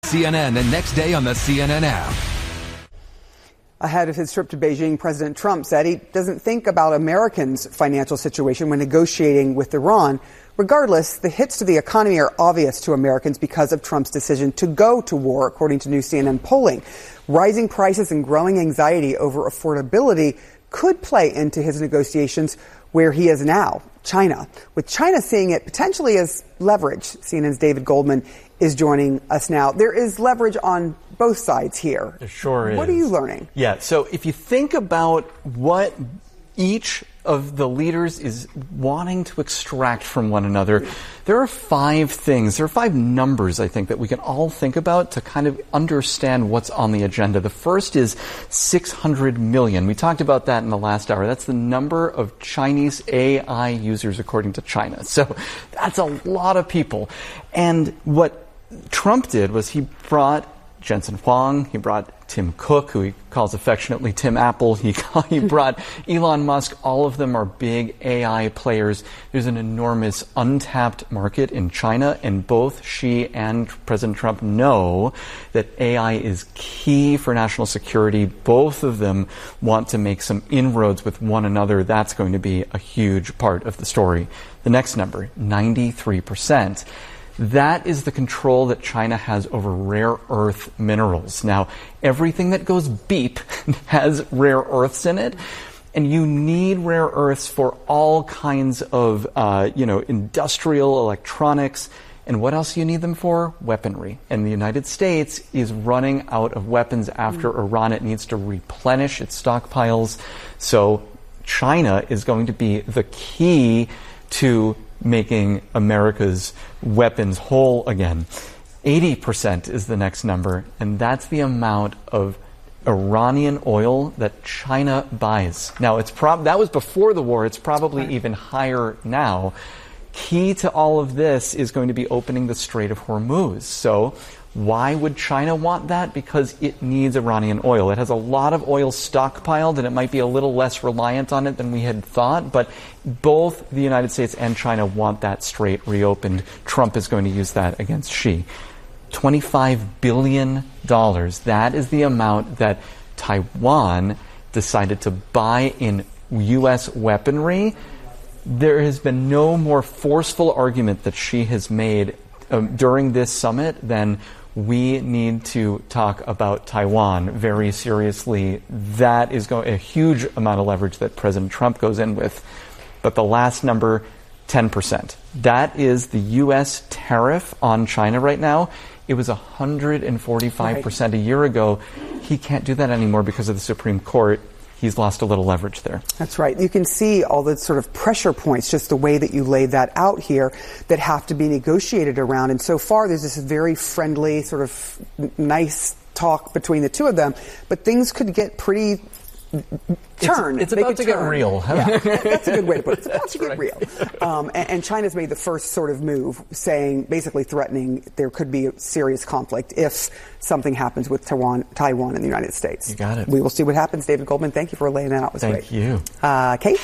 CNN and next day on the CNN app. Ahead of his trip to Beijing, President Trump said he doesn't think about Americans' financial situation when negotiating with Iran. Regardless, the hits to the economy are obvious to Americans because of Trump's decision to go to war, according to new CNN polling. Rising prices and growing anxiety over affordability could play into his negotiations where he is now, China. With China seeing it potentially as leverage, CNN's David Goldman is joining us now. There is leverage on both sides here. There sure is. What are you learning? Yeah, so if you think about what each of the leaders is wanting to extract from one another, there are 5 things, there are 5 numbers, I think, that we can all think about to kind of understand what's on the agenda. The first is 600 million. We talked about that in the last hour. That's the number of Chinese AI users according to China. So that's a lot of people. And what Trump did was he brought Jensen Huang, he brought Tim Cook, who he calls affectionately Tim Apple, he brought Elon Musk. All of them are big AI players. There's an enormous untapped market in China, and both Xi and President Trump know that AI is key for national security. Both of them want to make some inroads with one another. That's going to be a huge part of the story. The next number, 93%. That is the control that China has over rare earth minerals. Now, everything that goes beep has rare earths in it, and you need rare earths for all kinds of, industrial electronics. And what else do you need them for? Weaponry. And the United States is running out of weapons after Iran. It needs to replenish its stockpiles. So China is going to be the key to making America's weapons whole again. 80% is the next number, and that's the amount of Iranian oil that China buys. Now, that was before the war. It's probably even higher now. Key to all of this is going to be opening the Strait of Hormuz. So why would China want that? Because it needs Iranian oil. It has a lot of oil stockpiled, and it might be a little less reliant on it than we had thought, but both the United States and China want that strait reopened. Trump is going to use that against Xi. $25 billion. That is the amount that Taiwan decided to buy in U.S. weaponry. There has been no more forceful argument that Xi has made during this summit than we need to talk about Taiwan very seriously. That is a huge amount of leverage that President Trump goes in with. But the last number, 10%. That is the U.S. tariff on China right now. It was 145% a year ago. He can't do that anymore because of the Supreme Court. He's lost a little leverage there. That's right. You can see all the sort of pressure points, just the way that you laid that out here, that have to be negotiated around. And so far, there's this very friendly, sort of nice talk between the two of them. But things could get pretty turned. It's about to get real. Yeah, that's a good way to put it. It's about to get right. real. And China's made the first sort of move, basically threatening there could be a serious conflict if something happens with Taiwan and the United States. You got it. We will see what happens. David Goldman, thank you for laying that out. It was great. Thank you. Kate?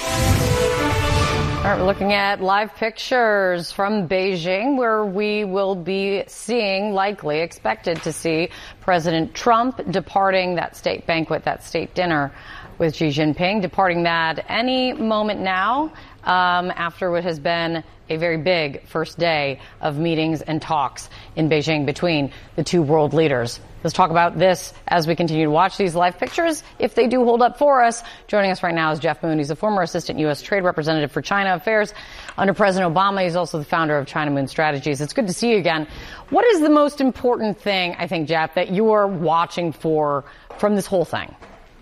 All right, we're looking at live pictures from Beijing, where we will be expected to see President Trump departing that state banquet, that state dinner with Xi Jinping, departing that any moment now, after what has been a very big first day of meetings and talks in Beijing between the two world leaders. Let's talk about this as we continue to watch these live pictures, if they do hold up for us. Joining us right now is Jeff Moon. He's a former assistant U.S. Trade Representative for China Affairs under President Obama. He's also the founder of China Moon Strategies. It's good to see you again. What is the most important thing, I think, Jeff, that you are watching for from this whole thing?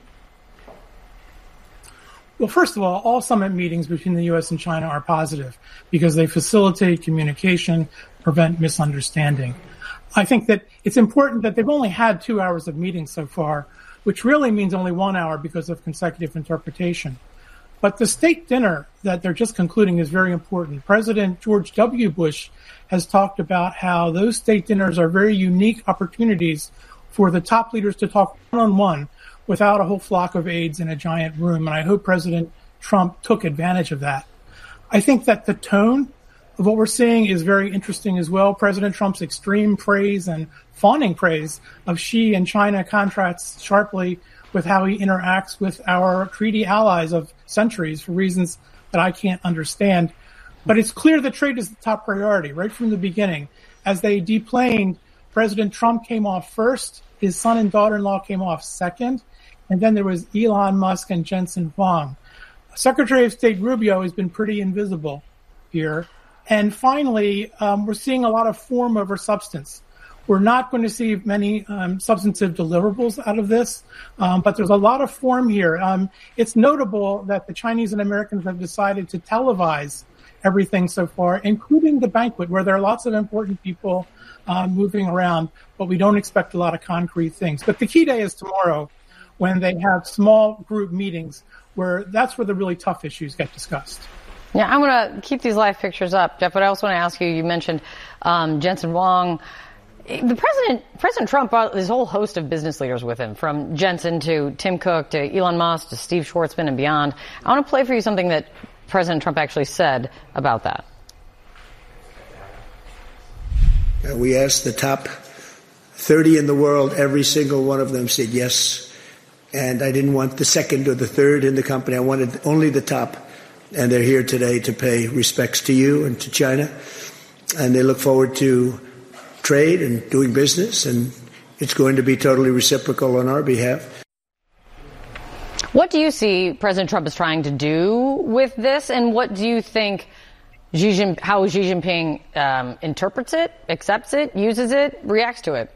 Well, first of all summit meetings between the U.S. and China are positive because they facilitate communication, prevent misunderstanding. I think that it's important that they've only had 2 hours of meetings so far, which really means only 1 hour because of consecutive interpretation. But the state dinner that they're just concluding is very important. President George W. Bush has talked about how those state dinners are very unique opportunities for the top leaders to talk one-on-one without a whole flock of aides in a giant room. And I hope President Trump took advantage of that. I think that the tone what we're seeing is very interesting as well. President Trump's extreme praise and fawning praise of Xi and China contrasts sharply with how he interacts with our treaty allies of centuries for reasons that I can't understand. But it's clear that trade is the top priority right from the beginning. As they deplaned, President Trump came off first, his son and daughter-in-law came off second, and then there was Elon Musk and Jensen Huang. Secretary of State Rubio has been pretty invisible here. And finally, we're seeing a lot of form over substance. We're not going to see many substantive deliverables out of this, but there's a lot of form here. It's notable that the Chinese and Americans have decided to televise everything so far, including the banquet, where there are lots of important people moving around, but we don't expect a lot of concrete things. But the key day is tomorrow, when they have small group meetings, that's where the really tough issues get discussed. Yeah, I'm going to keep these live pictures up, Jeff, but I also want to ask you, you mentioned Jensen Huang. President Trump brought this whole host of business leaders with him, from Jensen to Tim Cook to Elon Musk to Steve Schwarzman and beyond. I want to play for you something that President Trump actually said about that. We asked the top 30 in the world. Every single one of them said yes. And I didn't want the second or the third in the company. I wanted only the top. And they're here today to pay respects to you and to China. And they look forward to trade and doing business. And it's going to be totally reciprocal on our behalf. What do you see President Trump is trying to do with this? And what do you think how Xi Jinping interprets it, accepts it, uses it, reacts to it?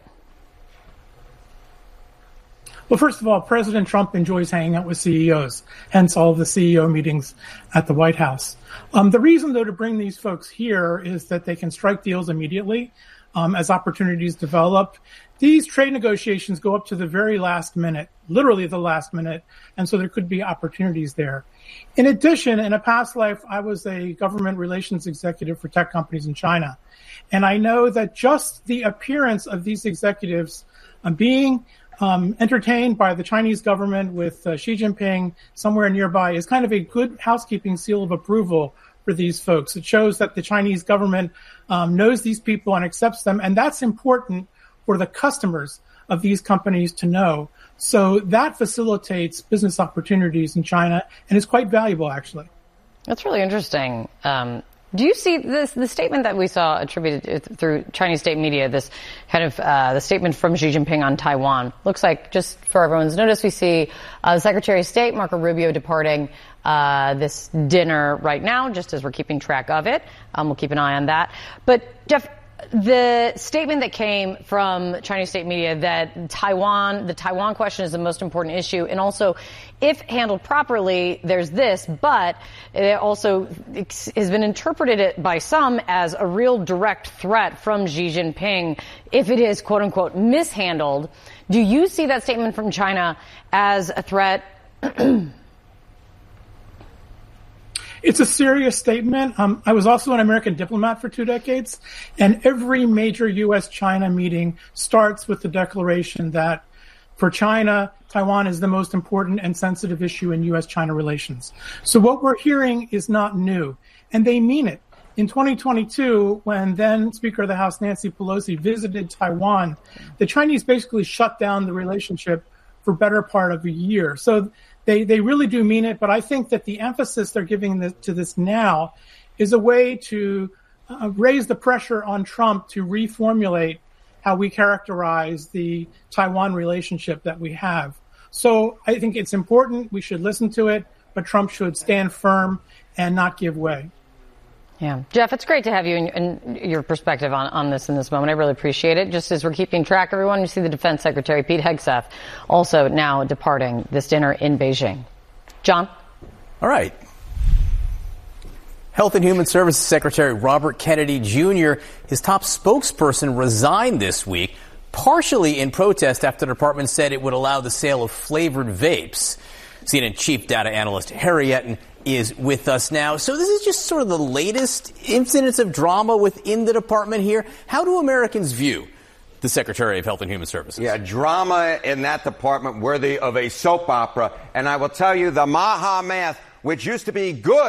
Well, first of all, President Trump enjoys hanging out with CEOs, hence all of the CEO meetings at the White House. The reason, though, to bring these folks here is that they can strike deals immediately as opportunities develop. These trade negotiations go up to the very last minute, literally the last minute, and so there could be opportunities there. In addition, in a past life, I was a government relations executive for tech companies in China, and I know that just the appearance of these executives being entertained by the Chinese government with Xi Jinping somewhere nearby is kind of a good housekeeping seal of approval for these folks. It shows that the Chinese government knows these people and accepts them, and that's important for the customers of these companies to know. So that facilitates business opportunities in China and is quite valuable, actually. That's really interesting. Do you see the statement that we saw attributed through Chinese state media, this kind of the statement from Xi Jinping on Taiwan? Looks like, just for everyone's notice, we see the Secretary of State, Marco Rubio, departing this dinner right now, just as we're keeping track of it. We'll keep an eye on that. But, Jeff, the statement that came from Chinese state media that the Taiwan question is the most important issue, and also, if handled properly, there's this, but it also has been interpreted by some as a real direct threat from Xi Jinping if it is, quote unquote, mishandled. Do you see that statement from China as a threat? It's a serious statement. I was also an American diplomat for 2 decades, and every major U.S.-China meeting starts with the declaration that for China, Taiwan is the most important and sensitive issue in U.S.-China relations. So what we're hearing is not new, and they mean it. In 2022, when then Speaker of the House Nancy Pelosi visited Taiwan, the Chinese basically shut down the relationship for better part of a year. So they really do mean it, but I think that the emphasis they're giving to this now is a way to raise the pressure on Trump to reformulate how we characterize the Taiwan relationship that we have. So I think it's important. We should listen to it, but Trump should stand firm and not give way. Yeah. Jeff, it's great to have you and your perspective on this in this moment. I really appreciate it. Just as we're keeping track, everyone, you see the Defense Secretary, Pete Hegseth, also now departing this dinner in Beijing. John? All right. Health and Human Services Secretary Robert Kennedy Jr., his top spokesperson, resigned this week, partially in protest after the department said it would allow the sale of flavored vapes. CNN chief data analyst Harry Etten is with us now. So this is just sort of the latest incidents of drama within the department here. How do Americans view the Secretary of Health and Human Services? Yeah, drama in that department worthy of a soap opera. And I will tell you, the Maha Math, which used to be good,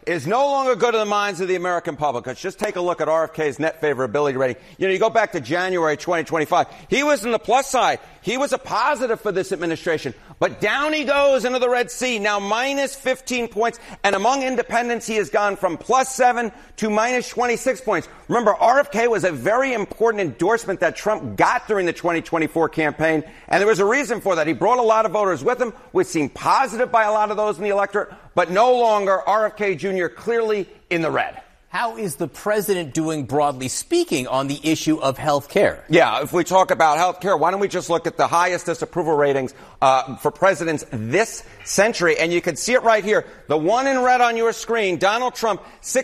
is no longer good in the minds of the American public. Let's just take a look at RFK's net favorability rating. You go back to January 2025. He was in the plus side. He was a positive for this administration. But down he goes into the Red Sea, now minus 15 points. And among independents, he has gone from plus 7 to minus 26 points. Remember, RFK was a very important endorsement that Trump got during the 2024 campaign. And there was a reason for that. He brought a lot of voters with him, which seemed positive by a lot of those in the electorate. But no longer RFK Jr. clearly in the red. How is the president doing, broadly speaking, on the issue of health care? Yeah, if we talk about health care, why don't we just look at the highest disapproval ratings for presidents this century? And you can see it right here. The one in red on your screen, Donald Trump,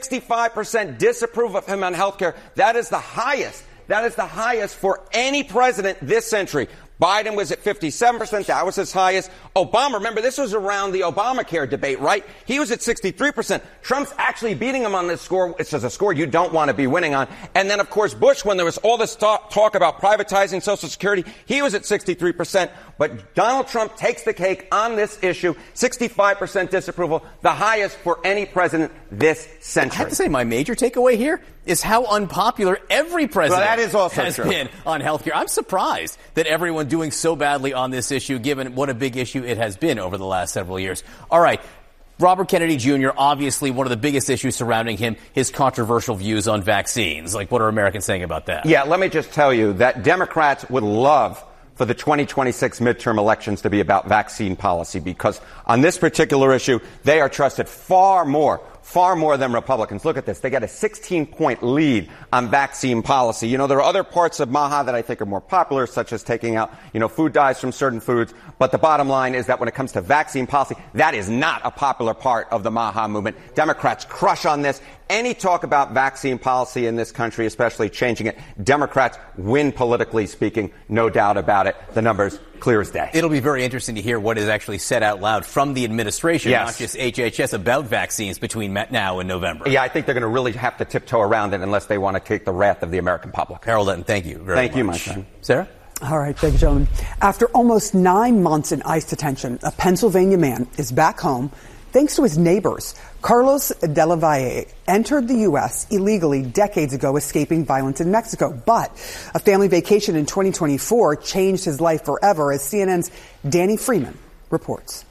65% disapprove of him on health care. That is the highest. That is the highest for any president this century. Biden was at 57%. That was his highest. Obama, remember, this was around the Obamacare debate, right? He was at 63%. Trump's actually beating him on this score. It's just a score you don't want to be winning on. And then, of course, Bush, when there was all this talk about privatizing Social Security, he was at 63%. But Donald Trump takes the cake on this issue. 65% disapproval, the highest for any president this century. I have to say, my major takeaway here is how unpopular every president has been on health care. I'm surprised that everyone doing so badly on this issue, given what a big issue it has been over the last several years. All right. Robert Kennedy Jr., obviously one of the biggest issues surrounding him, his controversial views on vaccines. Like, what are Americans saying about that? Yeah, let me just tell you that Democrats would love for the 2026 midterm elections to be about vaccine policy, because on this particular issue, they are trusted far more than Republicans. Look at this. They got a 16-point lead on vaccine policy. There are other parts of MAHA that I think are more popular, such as taking out, food dyes from certain foods. But the bottom line is that when it comes to vaccine policy, that is not a popular part of the MAHA movement. Democrats crush on this. Any talk about vaccine policy in this country, especially changing it, Democrats win politically speaking, no doubt about it. The numbers clear as day. It'll be very interesting to hear what is actually said out loud from the administration, yes, not just HHS, about vaccines between now and November. Yeah, I think they're going to really have to tiptoe around it unless they want to take the wrath of the American public. Harold Ettin, thank you very much. Thank you, my friend. Sarah? All right, thank you, gentlemen. After almost 9 months in ICE detention, a Pennsylvania man is back home thanks to his neighbors. Carlos de la Valle entered the U.S. illegally decades ago, escaping violence in Mexico. But a family vacation in 2024 changed his life forever, as CNN's Danny Freeman reports.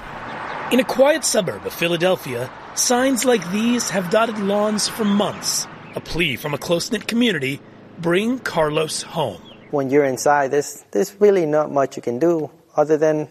In a quiet suburb of Philadelphia, signs like these have dotted lawns for months. A plea from a close-knit community: bring Carlos home. When you're inside, there's really not much you can do other than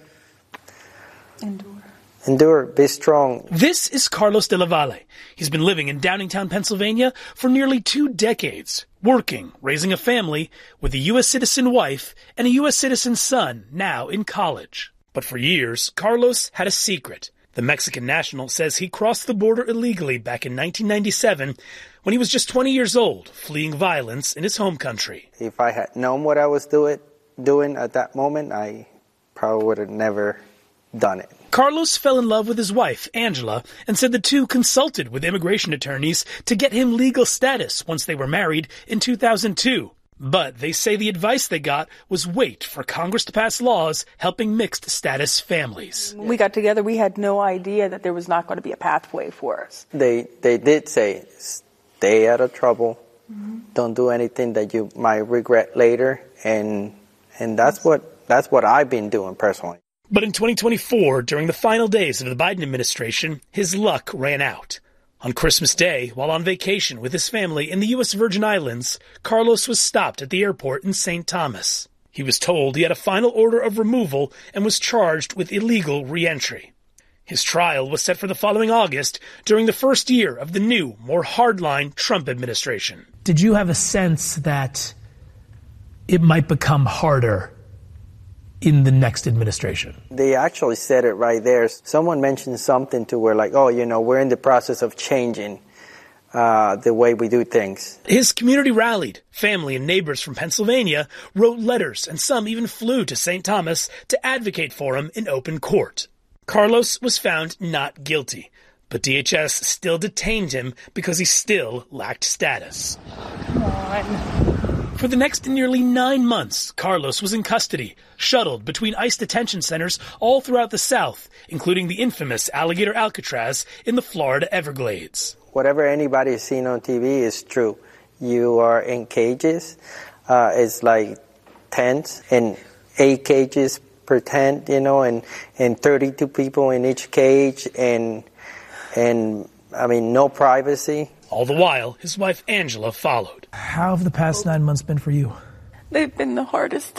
endure, be strong. This is Carlos de la Valle. He's been living in Downingtown, Pennsylvania for nearly 2 decades, working, raising a family with a U.S. citizen wife and a U.S. citizen son, now in college. But for years, Carlos had a secret. The Mexican national says he crossed the border illegally back in 1997 when he was just 20 years old, fleeing violence in his home country. If I had known what I was doing at that moment, I probably would have never done it. Carlos fell in love with his wife, Angela, and said the two consulted with immigration attorneys to get him legal status once they were married in 2002. But they say the advice they got was wait for Congress to pass laws helping mixed status families. When we got together, we had no idea that there was not going to be a pathway for us. They did say, stay out of trouble. Mm-hmm. Don't do anything that you might regret later. And that's what I've been doing personally. But in 2024, during the final days of the Biden administration, his luck ran out. On Christmas Day, while on vacation with his family in the U.S. Virgin Islands, Carlos was stopped at the airport in St. Thomas. He was told he had a final order of removal and was charged with illegal reentry. His trial was set for the following August, during the first year of the new, more hardline Trump administration. Did you have a sense that it might become harder in the next administration? They actually said it right there. Someone mentioned something to where we're in the process of changing the way we do things. His community rallied. Family and neighbors from Pennsylvania wrote letters, and some even flew to St. Thomas to advocate for him in open court. Carlos was found not guilty, but DHS still detained him because he still lacked status. Come on. For the next nearly 9 months, Carlos was in custody, shuttled between ICE detention centers all throughout the South, including the infamous Alligator Alcatraz in the Florida Everglades. Whatever anybody's seen on TV is true. You are in cages. It's like tents, and 8 cages per tent, and 32 people in each cage, and I mean, no privacy. All the while, his wife Angela followed. How have the past 9 months been for you? They've been the hardest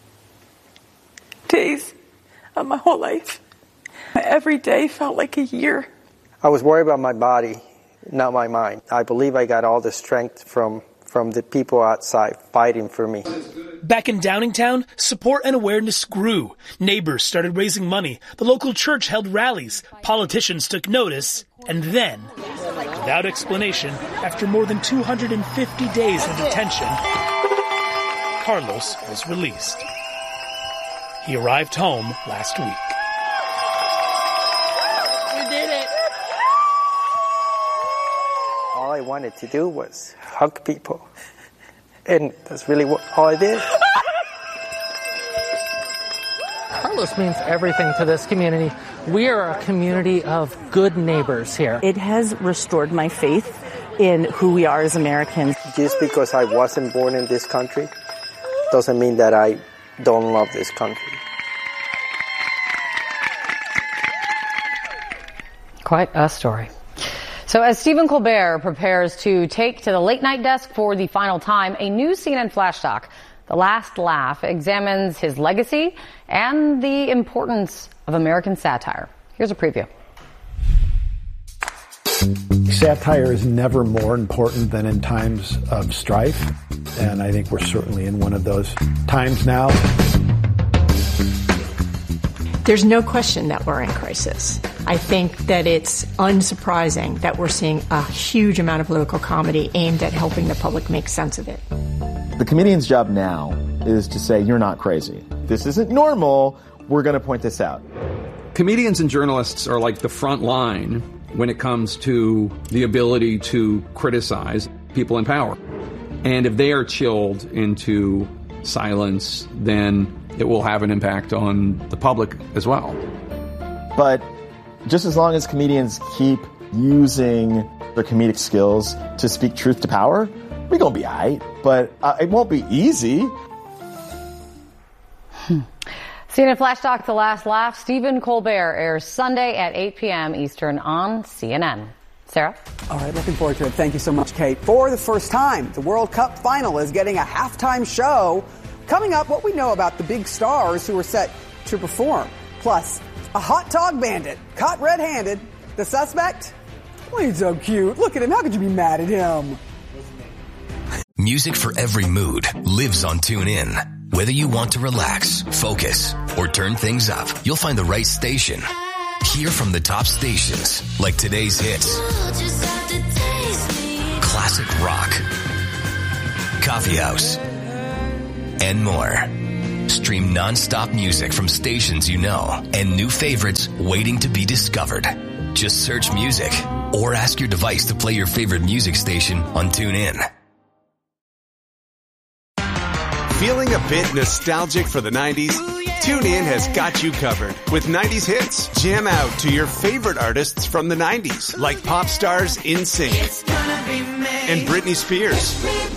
days of my whole life. Every day felt like a year. I was worried about my body, not my mind. I believe I got all the strength from the people outside fighting for me. Back in Downingtown, support and awareness grew. Neighbors started raising money. The local church held rallies. Politicians took notice. And then, without explanation, after more than 250 days in detention, Carlos was released. He arrived home last week. We did it. All I wanted to do was hug people. And that's really all I did. Carlos means everything to this community. We are a community of good neighbors here. It has restored my faith in who we are as Americans. Just because I wasn't born in this country doesn't mean that I don't love this country. Quite a story. So as Stephen Colbert prepares to take to the late-night desk for the final time, a new CNN Flash Doc, The Last Laugh, examines his legacy and the importance of American satire. Here's a preview. Satire is never more important than in times of strife, and I think we're certainly in one of those times now. There's no question that we're in crisis. I think that it's unsurprising that we're seeing a huge amount of political comedy aimed at helping the public make sense of it. The comedian's job now is to say, you're not crazy. This isn't normal. We're going to point this out. Comedians and journalists are like the front line when it comes to the ability to criticize people in power. And if they are chilled into silence, then it will have an impact on the public as well. But just as long as comedians keep using their comedic skills to speak truth to power, we're going to be all right. But it won't be easy. CNN Flash Doc, The Last Laugh, Stephen Colbert airs Sunday at 8 p.m. Eastern on CNN. Sarah? All right, looking forward to it. Thank you so much, Kate. For the first time, the World Cup final is getting a halftime show. Coming up, what we know about the big stars who are set to perform. Plus, a hot dog bandit caught red-handed. The suspect? Well, he's so cute. Look at him. How could you be mad at him? Music for every mood lives on TuneIn. Whether you want to relax, focus, or turn things up, you'll find the right station. Hear from the top stations like today's hits, classic rock, coffee house, and more. Stream non-stop music from stations you know and new favorites waiting to be discovered. Just search music or ask your device to play your favorite music station on TuneIn. Feeling a bit nostalgic for the 90s? TuneIn has got you covered with 90s hits. Jam out to your favorite artists from the 90s, like pop stars NSYNC and Britney Spears.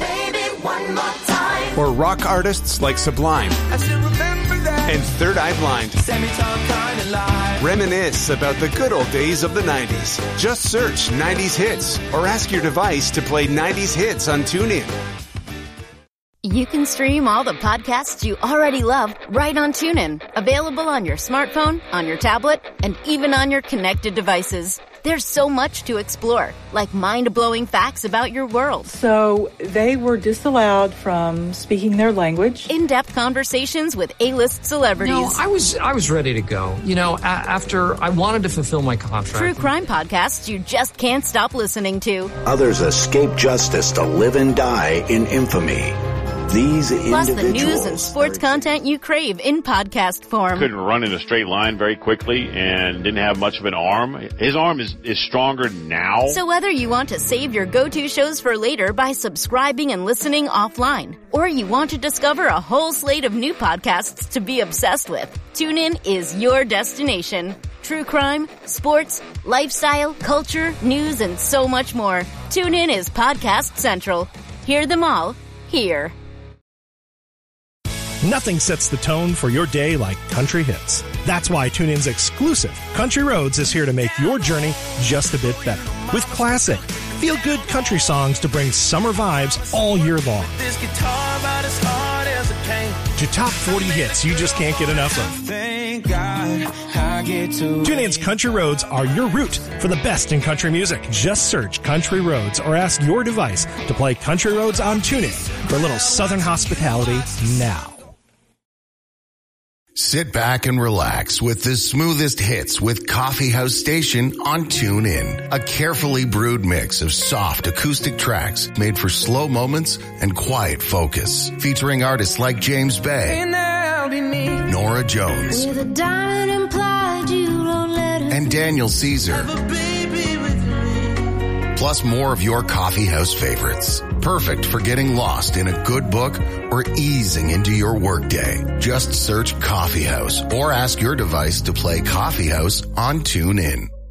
Or rock artists like Sublime and Third Eye Blind. Reminisce about the good old days of the 90s. Just search 90s hits or ask your device to play 90s hits on TuneIn. You can stream all the podcasts you already love right on TuneIn. Available on your smartphone, on your tablet, and even on your connected devices. There's so much to explore, like mind-blowing facts about your world. So they were disallowed from speaking their language. In-depth conversations with A-list celebrities. No, I was ready to go. You know, after I wanted to fulfill my contract. True crime podcasts you just can't stop listening to. Others escape justice to live and die in infamy. These Plus the individuals. news and sports content you crave in podcast form. Couldn't run in a straight line very quickly and didn't have much of an arm. His arm is stronger now. So whether you want to save your go-to shows for later by subscribing and listening offline, or you want to discover a whole slate of new podcasts to be obsessed with, TuneIn is your destination. True crime, sports, lifestyle, culture, news, and so much more. TuneIn is Podcast Central. Hear them all here. Nothing sets the tone for your day like country hits. That's why TuneIn's exclusive Country Roads is here to make your journey just a bit better. With classic, feel-good country songs to bring summer vibes all year long. This guitar about as hard as a pain. To top 40 hits you just can't get enough of. Thank God I get to. TuneIn's Country Roads are your route for the best in country music. Just search Country Roads or ask your device to play Country Roads on TuneIn for a little southern hospitality now. Sit back and relax with the smoothest hits with Coffee House Station on TuneIn. A carefully brewed mix of soft acoustic tracks made for slow moments and quiet focus. Featuring artists like James Bay, Nora Jones, and Daniel Caesar. Plus more of your coffee house favorites. Perfect for getting lost in a good book or easing into your workday. Just search Coffee House or ask your device to play Coffee House on TuneIn.